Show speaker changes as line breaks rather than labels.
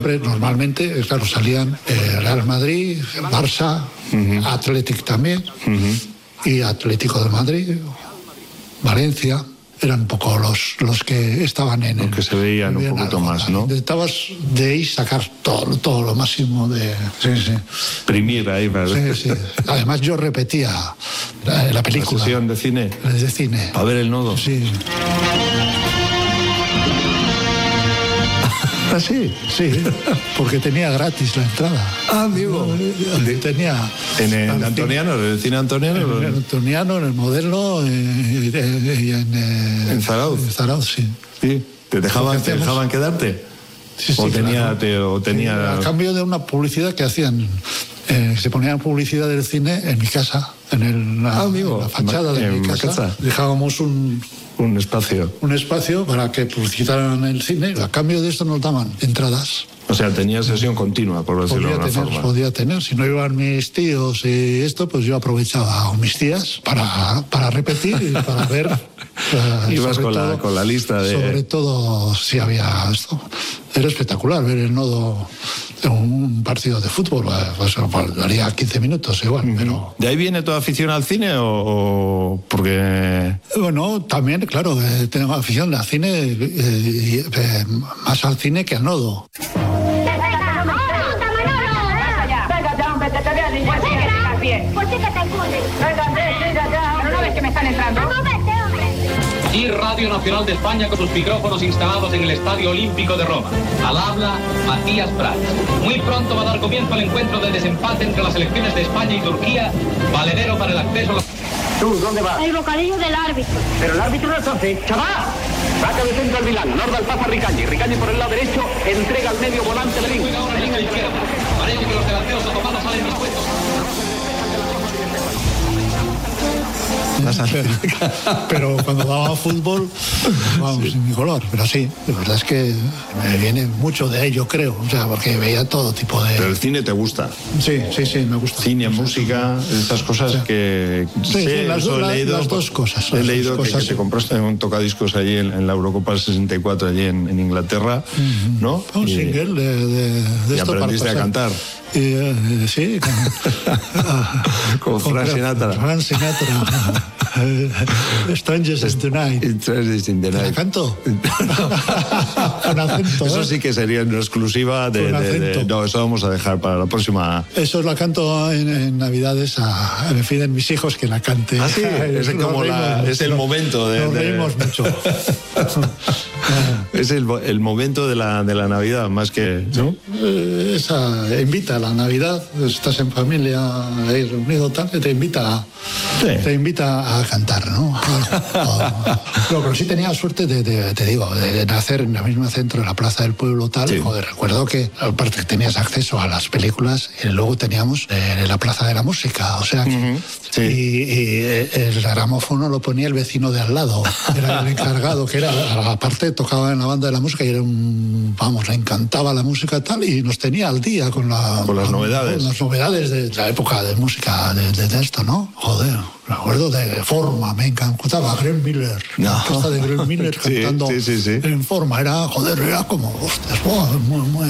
Normalmente, claro, salían Real Madrid, Barça, Athletic también, y Atlético de Madrid, Valencia. Eran un poco los que estaban en
el que se veían un poquito más, ¿no?
Intentabas de ahí sacar todo lo máximo de... Sí.
Primir ahí, ¿verdad?
Sí. Además yo repetía la película.
¿La sesión de cine?
De cine.
¿Para ver el nodo?
Sí.
¿Ah, sí?
Sí, porque tenía gratis la entrada.
Ah, amigo.
Tenía...
¿En el Antoniano, en el cine Antoniano?
En el Antoniano, en el Moderno y
en Zarauz.
En Zarauz, sí.
Sí. ¿Te dejaban quedarte?
Sí,
¿O
claro.
tenía...
A cambio de una publicidad que hacían, se ponían publicidad del cine en mi casa, en la fachada de mi casa. Dejábamos un espacio para que publicitaran el cine. A cambio de esto nos daban entradas.
O sea, tenía sesión continua, por decirlo de alguna forma.
Podía tener. Si no iban mis tíos y esto, pues yo aprovechaba a mis tías para repetir y para ver.
Ibas con la lista de...
Sobre todo si había esto. Era espectacular ver el nodo en un partido de fútbol. Pues daría 15 minutos igual, pero...
¿De ahí viene toda afición al cine o porque...?
Bueno, también, claro, tengo afición al cine, más al cine que al nodo.
Y Radio Nacional de España con sus micrófonos instalados en el Estadio Olímpico de Roma. Al habla Matías Prats. Muy pronto va a dar comienzo el encuentro de desempate entre las selecciones de España y Turquía, valedero para el acceso a los...
¿Tú dónde vas?
El bocadillo del árbitro.
Pero el árbitro no es así. ¡Chaval! Saca de centro al Milán, Norda al pasa Ricañi. Ricañi por el lado derecho, entrega al medio volante Belín.
Belín a la izquierda. Parece que los delanteros otomanos salen dispuestos.
Pero cuando daba fútbol, vamos, sin mi color. Pero sí, la verdad es que me viene mucho de ello, creo. O sea, porque veía todo tipo de...
Pero el cine te gusta.
Sí, me gusta.
Cine, música, esas cosas que...
Sí, las dos cosas.
He leído que te compraste un tocadiscos allí en la Eurocopa del 64, allí en Inglaterra, ¿no?
Un single de
y
esto
aprendiste a cantar.
Sí,
con Frank Sinatra.
Frank Sinatra. Strangers in the Night.
Strangers in the Night.
¿La canto? Con acento.
Eso sí que sería una exclusiva de... No, eso vamos a dejar para la próxima.
Eso la canto en Navidades. Me piden mis hijos que la cante.
Ah, sí. Es el momento de...
Nos reímos mucho.
Es el momento de la Navidad, más que... ¿no?
Esa invita a la Navidad. Estás en familia ahí reunido, tal, que te invita a cantar, ¿no? Pero sí tenía suerte de nacer en el mismo centro, en la Plaza del Pueblo, tal. Sí. Joder, recuerdo que aparte que tenías acceso a las películas y luego teníamos la Plaza de la Música, o sea que... Sí. Y el gramófono lo ponía el vecino de al lado, era el encargado, que era, aparte tocaba en la banda de la música y era le encantaba la música tal, y nos tenía al día con las novedades. Con las novedades de la época de música de esto, ¿no? Joder. Me acuerdo de Forma, me encantaba Glenn Miller. La orquesta de Glenn Miller cantando en Forma. Era como, hostias, muy